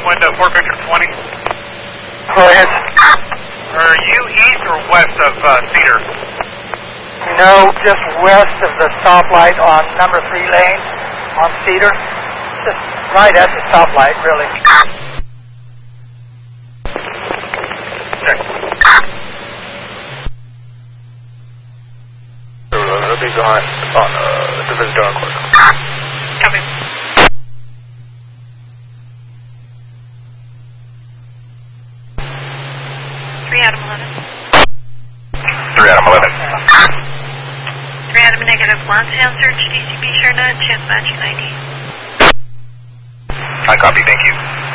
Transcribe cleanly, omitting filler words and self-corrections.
wind up 4 Victor 20. Go ahead. Are you east or west of Cedar? No, just west of the stoplight on number 3 lane on Cedar. Just right at the stoplight, really. Okay. It'll be behind on the visitor on court. Copy. 3 Adam 11. 3 Adam 11. 3 Adam negative. Launch and search DCB Sherna, chance match 90. I copy, thank you.